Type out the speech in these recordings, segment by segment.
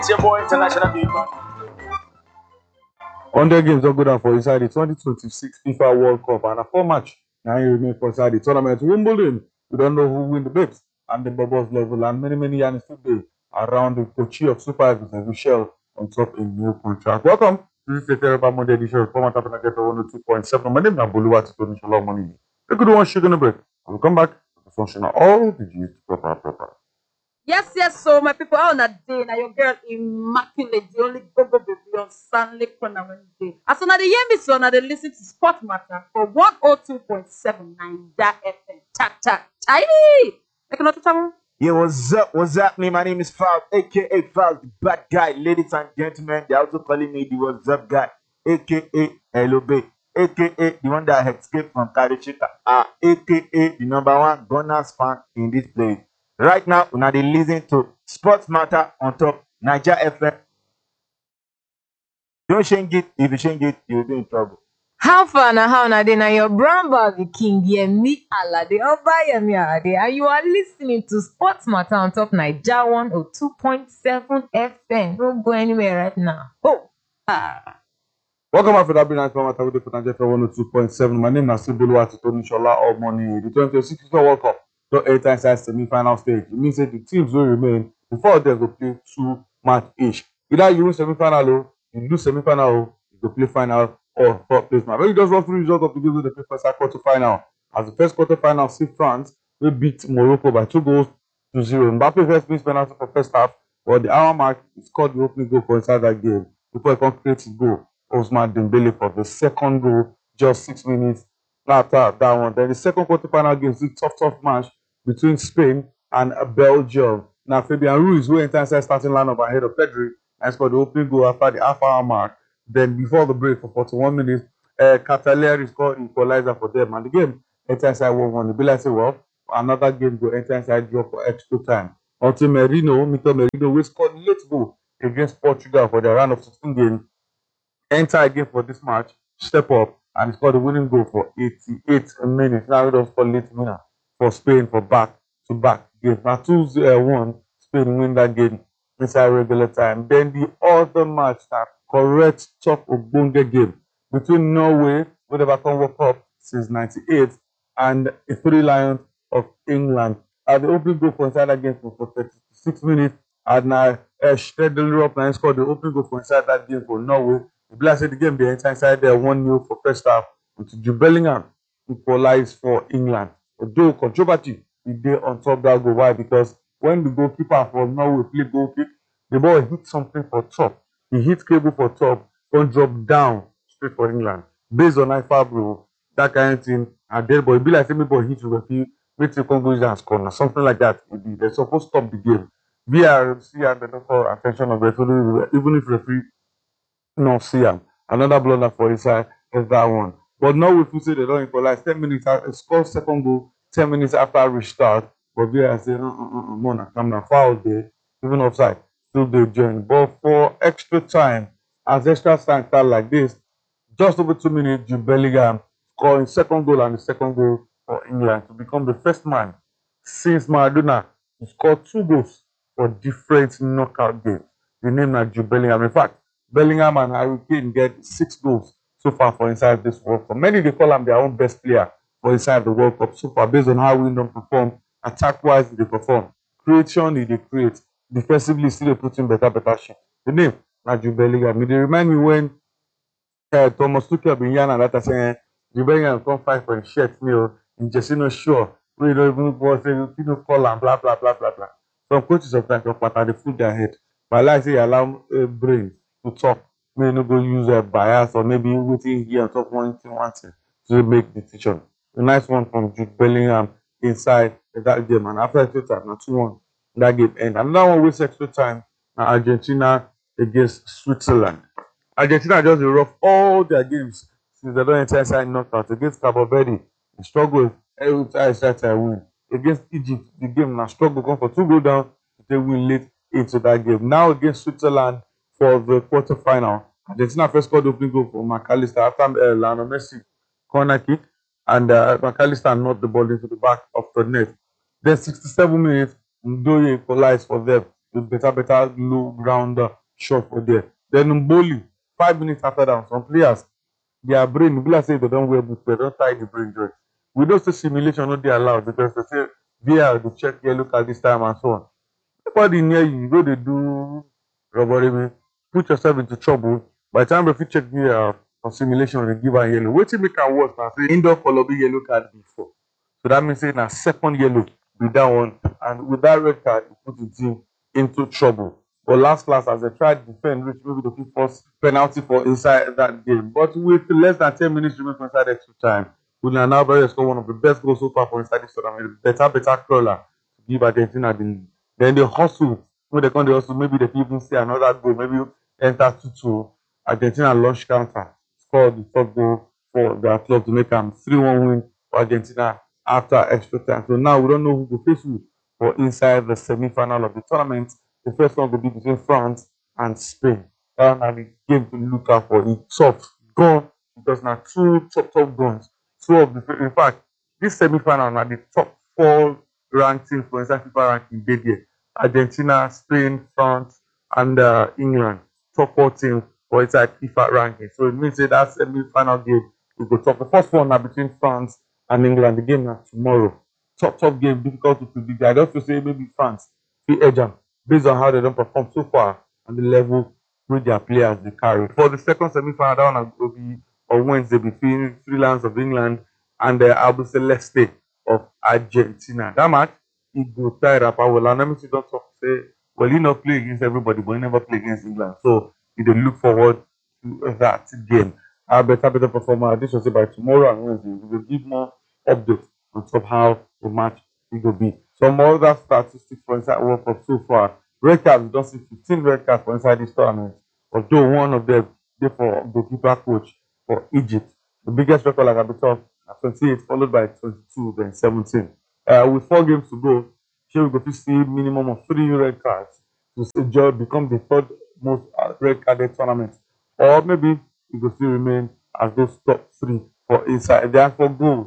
It's your boy International Big Man. 100 games don't go down for inside the 2026 FIFA World Cup and a 4 match now you remain for inside the tournament. Wimbledon, we don't know who win the babes and the bubbles level and many yarns today around the coaching of Super Eagles and Michelle on top in new contract. Welcome to this Terrible Monday edition of Format Up and I get 102.7. My name is Boluwa Tito Nishola Money. A good one, sugar in a break. We'll come back to function all the G's proper. Yes, so my people, on that day, now your girl immaculate, the only go baby on Stanley Corner Wednesday. As soon as they hear me, so now they listen to Sport Matter for 102.7 Naija FM. Chat, tiny. Yeah, what's happening? My name is Fal, aka Fal, the bad guy. Ladies and gentlemen, they're also calling me the what's up guy, aka LOB, aka the one that escaped from Karishika, aka the #1 Gunners fan in this place. Right now, when they listen to Sports Matter on top Naija FM. Don't change it. If you change it, you'll be in trouble. How far now? How now? Then your brown bag King Yemi Alade, Oba Yemi Alade, and you are listening to Sports Matter on top Naija 102.7 FM. Don't go anywhere right now. Welcome back to that brilliant Matter with the Naija 102.7. My name is Boluwa Tito Nishola All Money. The 2026 FIFA World Cup got 8 times inside semi-final stage. It means that the teams will remain before they will play 2 match each. Either you win semi-final or you lose semi-final, you go play final or third place. Now, we just run through the result of the game with the first quarter-final. As the first quarter-final, see France will beat Morocco by 2-0. Mbappe first missed penalty for first half, but the hour mark scored the opening goal for inside that game before he completed his goal. Ousmane Dembele for the second goal just 6 minutes after that one. Then the second quarter-final game is a tough match between Spain and Belgium. Now, Fabian Ruiz, who entered inside starting lineup ahead of Pedri, and scored the opening goal after the half-hour mark. Then, before the break for 41 minutes, Cataleri scored equalizer for them. And the game entered inside 1-1. The Billy said, well, another game go enter inside draw for extra time. Until Mito Merino, who scored late goal against Portugal for the round of 16 game, enter again for this match, step up, and scored the winning goal for 88 minutes. Now, we don't score late winner for Spain for back-to-back games. Now, 2-1, Spain win that game inside regular time. Then the other match, that correct top Ogbonge game between Norway, who never come World Cup since '98, and the Three Lions of England. The opening goal for inside that game for 36 minutes, and now Stedel up and scored the opening goal for inside that game for Norway. The Black said the game they enter inside there 1-0 for first half, until Jude Bellingham equalized for England. Although controversy is there on top that goal. Why? Because when the goalkeeper for Norway play goal kick, the ball hit something for top. He hit cable for top, don't drop down straight for England. Based on IFAB rule, that kind of thing, and then boy, be like everybody hit referee, make the Congo and score, something like that. They're supposed to stop the game. VRC and the local attention of referee, even if referee not see him. Another blunder for inside is that one. But now if you say they don't equalize 10 minutes, score second goal 10 minutes after restart. But VAR say, Mona, come down, foul there, even offside, still they join. But for extra time, as extra time start like this, just over 2 minutes, Jude Bellingham scoring second goal and the second goal for England to become the first man since Maradona to score 2 goals for different knockout games. The name is Jude Bellingham. In fact, Bellingham and Harry Kane get 6 goals so far for inside this World Cup. Many they call him their own best player for inside the World Cup so far, based on how we don't perform, attack-wise they perform, creation they create, defensively still they put in better shit. The name is Jude Bellingham. They remind me when Thomas Tuchel been yarn and that saying Jude Bellingham come fight for the shirt, in Jessino sure, we don't even go say you call and blah. Some coaches of that but they put their head. But like say allow brains to talk, may not go use a bias or maybe waiting here and talk one thing to make decision. A nice one from Jude Bellingham inside that game, and after extra time, now 2-1 that game end. Another one with extra time, Argentina against Switzerland. Argentina just rough all their games since they don't enter inside knockout. Against Cabo Verde, they struggle every time win. Against Egypt, the game now struggle come for 2 goals down, they win late into that game. Now against Switzerland for the quarterfinal, Argentina first scored the opening goal for McAllister after Lionel Messi corner kick, and McAllister knocked the ball into the back of the net. Then 67 minutes, Ndoye equalized for them. with better low ground shot for there. Then Mboli, 5 minutes after that, some players, their brain, be like say they don't wear boots, they don't tie the brain joint. We don't say simulation not they allowed because they say VR they check yellow card this time and so on. Nobody near you, go they do robbery, put yourself into trouble. By the time if you check the for simulation, they give a yellow. What make am worse na say indoor color be yellow card before. So that means say na second yellow be that one, and with that red card, it put the team into trouble. But last as they tried to defend, which maybe the first penalty for inside that game. But with less than 10 minutes remaining for inside extra time, Julian Alvarez scored one of the best goals so far for inside this tournament. Better crawler to give Argentina the lead. Then they hustle. When they come, they hustle. Maybe they can even see another goal. Maybe enter 2-2. Argentina launch counter, scored the third goal for their club to make them 3-1 win for Argentina after extra time. So now we don't know who will face who for inside the semi-final of the tournament. The first one will be between France and Spain. That one the game to look out for. It's tough. Gone because now two top guns. Two of the in fact, this semi-final are the top 4 ranked teams for inside FIFA ranking day there. Argentina, Spain, France, and England. Top 4 teams for inside FIFA ranking. So it means that semi-final game will go top. The first one are between France and England. The game now tomorrow. Top game, difficult to predict. I don't say maybe France will edge them based on how they don't perform so far and the level with their players they carry. For the second semi-final, that one will be on Wednesday between Three Lions of England and the Albi Celeste of Argentina. That match, it go tie rapper well. And let me see, don't talk say, well, he not play against everybody, but he never play against England. So he dey look forward to that game. Our better performer. This will say by tomorrow and Wednesday. We will give more updates on top how the match will be. Some other statistics for inside World Cup so far. Red cards, we don't see 15 red cards for inside this tournament. Although one of them is for goalkeeper coach for Egypt. The biggest record like I be told at 28, followed by 22, then 17. With 4 games to go, here we go to see minimum of 3 red cards to become the third most red carded tournament. Or maybe it will still remain as those top 3 for inside. They are for goals.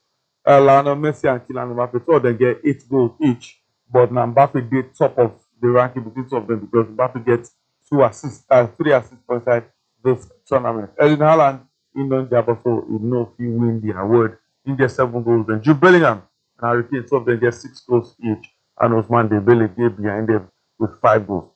Lionel Messi and Kylian Mbappe, two of them get 8 goals each. But now Mbappe did top of the ranking between 2 of them because Mbappe gets 3 assists for inside this tournament. Erling Haaland, in non-Jabba, so he know if he win the award. He gets 7 goals. Then Jude Bellingham and Harry Kane, 2 of them get 6 goals each. And Ousmane Dembele get behind them with 5 goals.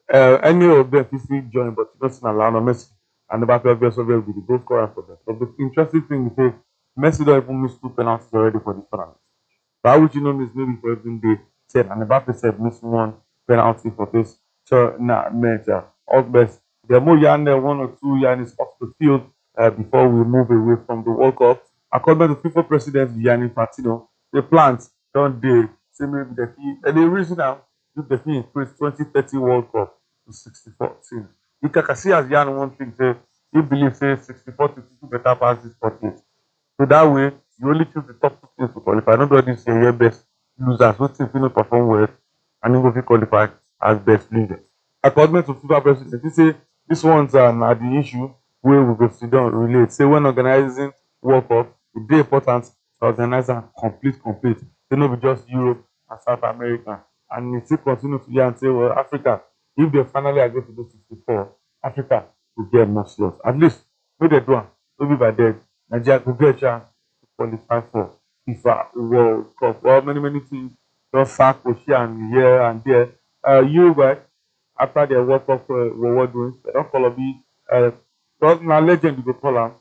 Any of them physically join, but you don't see Lionel Messi and Mbappe obviously will be the goal scorer for them. But the interesting thing is that Messi don't even miss 2 penalties already for this tournament. But which means maybe for every day said and Mbappe said missing 1 penalty for this tournament. All best. There are more 1 or 2 Yannis off the field before we move away from the World Cup. According to FIFA President Gianni Infantino, the plans don't they say maybe the fee and the reason now if the fee increase 2030 World Cup to 64 teams. You can see as Jan one thing say he believes say 64 to 50 better pass this 48. So that way you only choose the top 2 teams to qualify. Nobody say your best losers who teams will not perform well and you will qualify as best losers. According to FIFA President, he say this ones are the issue where we go sit down relate. Say when organizing World Cup, it's very important to organize and complete. They not be just Europe and South America. And it still continue to and say, well, Africa, if they finally agree to do 64, Africa will get more slots. At least, maybe they do, maybe by then, Nigeria will get a chance to qualify for FIFA World Cup. Well, many things just sack here and there. Uruguay, after their World Cup reward wins, they don't call it now legend, you go call him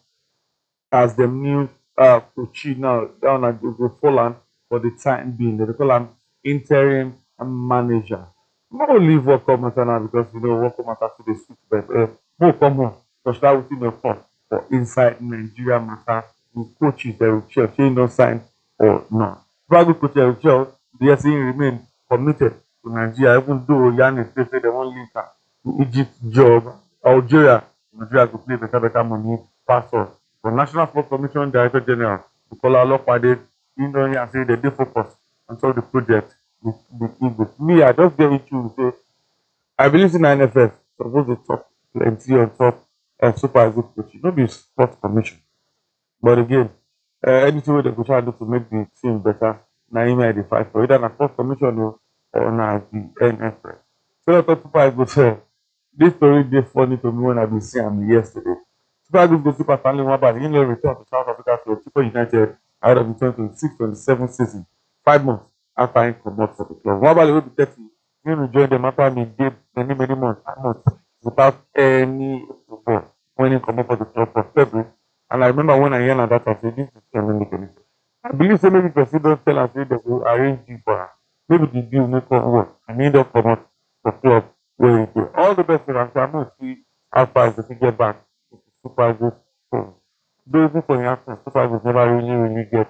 as the new coach now down at Poland for the time being. They call him interim manager. Not only World Cup matter now because World Cup matter to the switch, but more come home. Because that within the fun for inside Nigeria matter. The coaches they will check, they don't sign or not. Very good coach they will check. The SC remain committed to Nigeria, even though Yannis say they won't link her to Egypt job. Algeria could play better money pastor. For National Sports Commission Director General, Bukola Olopade, and say they focus on the project with Eagles. Me, I just get into say I believe in NFF supposed to talk plenty on top super good coaching. Not be sports commission. But again, anything they could try to do to make the team better, now you may fight for either na sports commission or na the NFF. So I thought Super Eagles say this story dey funny to me when I been seeing am yesterday. Super Eagles goalkeeper Stanley Nwabali he no return to South Africa for Chippa United ahead of the 2026-27 season 5 months after he comot for the club. Nwabali wey be 30 he rejoin dem after he dey many months without any football when he comot for the club for February. And I remember when I hear am that time say this is Kevin Nicholas. I believe say maybe person don tell am say dem go arrange deal for am. Maybe the deal no come work and he don comot for club where he dey. All the best for am. I know see how far he fit get back to the Super Eagles team. Though even for him absence, Super Eagles never really get.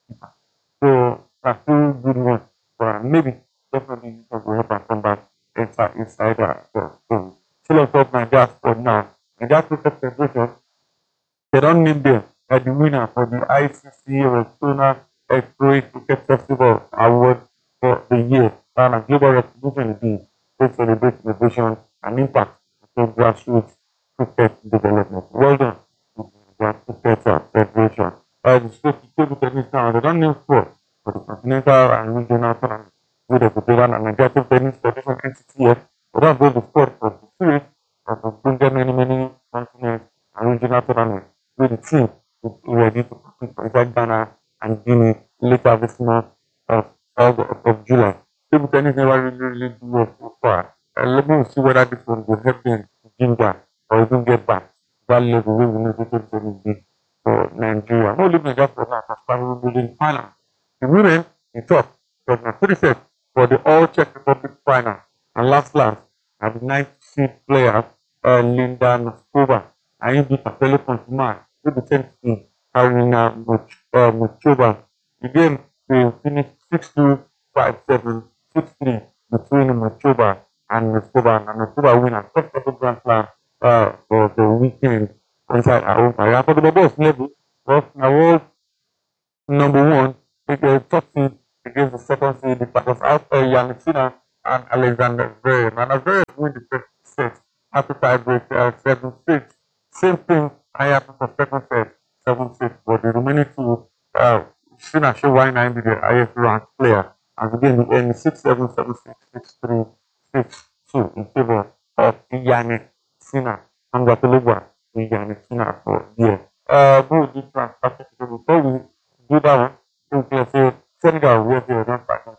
So na still good one for am. Maybe definitely you can go help am come back inside so still on top Naija sport now. Naija Cricket Federation they don name them as the winner for the ICC Rexona Heroic Cricket Festival Award for the year. And a global recognition indeed to celebrate innovation and impact to grassroots cricket development. Well done to the Cricket Federation. The state table tennis now, they don't name sport for the continental and regional tournament with the Federal and Nigeria Tennis Federation NCTF. They don't go the sport for the series and to bring them many continents and regional tournaments with the team ready to compete for Ghana and Guinea later this month of July. Table tennis never really do well so far. Let me see whether this one will help them to ginger or even get back to that level where we know the table tennis be for Nigeria. No leaving that for now, as we will in final. The women in top was na 3 sets for the All Czech Republic final. And last at the 9th seed player Linda Noskova and he beat Apello Contumar with the 10th seed Karina Muchova. The game will finish 6-2, 5-7, 6-3 between Muchova and Noskova. And Noskova win a first ever Grand Slam for the weekend inside our own area. For the Bobos level, was now world number 1 with the top seed against the second seed. It was after Yannick Sinner and Alexander Zverev. And Zverev win the first set after tiebreak 7-6. Same thing I happened for second set 7-6. But the remaining two, Sinner show why 9 be the highest ranked player. And again, the end 6-7, 7-6, 6-3, 6-2 in favor of Yannick Sinner. Congratulations to Yannick Sinner for the who did transfer before we do that one. We can say Senegal will be around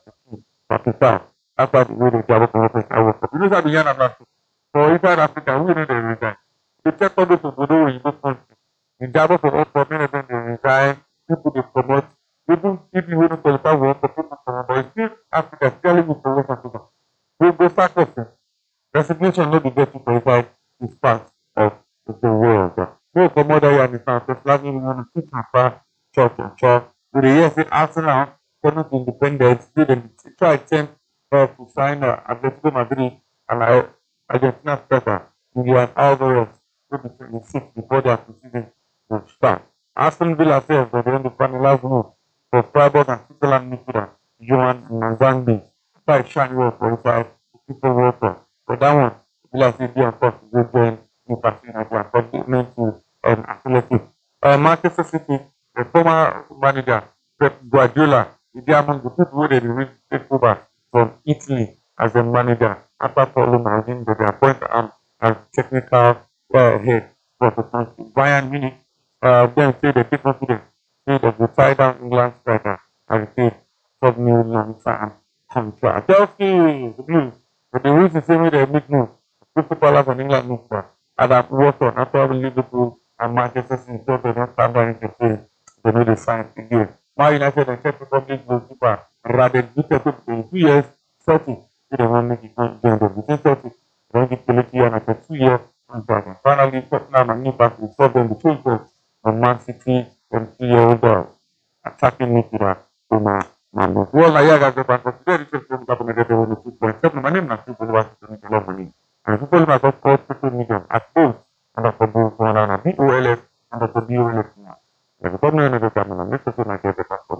Pakistan after the way they travel from Africa. You know how the Yan about for inside Africa, we know they resign. They check all those people in those countries. In Java for all for many of them they resign, people they promote, even people who don't qualify work for people promote, but still Africa, still with for West Africa. We go start question. Resignation not be getting qualified is part of the world. So for mother year in France, Slavia want to keep her church. With the years in Arsenal, coming to independence, they try attempt to sign Atletico Madrid and Argentina striker Julian Alvarez to be 26 before the season will start. Aston Villa says that they want to finalize move for Freiburg and Switzerland midfielder Johan Manzangbi. Try shine well for inside the people World Cup. For that one, Villa says they of course will join Newcastle United and continue to Athletic. Manchester City, the former manager Pep Guardiola, is among the people who they will take over from Italy as a manager after Paulo Maldini, but they appoint him as technical head for the country. Bayern Munich then say they take confidence, say they will tie down England striker and say sub new long-term contract. Chelsea, the Blues, but the reason say they make moves, Crystal Palace and England move back. Adam Watson after Liverpool and Manchester City so they don't stand by to say they know the sign again. Man United and Czech Republic goalkeeper Raden Vucevic in 2 years 30. They don't make it join them. Between 30, they don't give Pellegrino and after 2 years contract. And finally, Tottenham and Newcastle saw them between goals on Man City and 3-year-old attacking midfielder Omar Mamouche. Well, I guys, the bank of today, this is from Cabinet 2.7. My name is Nasib Oluwatitomi Olomoni. And if you follow my podcast social media at both and at both and BOLS and at BOLS now. If you come here and come and make sure I get the passport.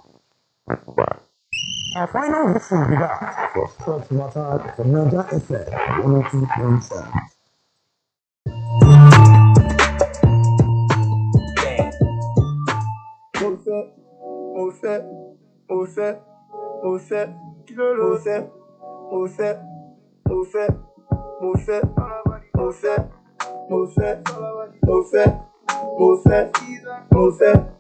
Bye. Our final listen to that for Sports Matter from Naija FM 102.7. mo fẹ́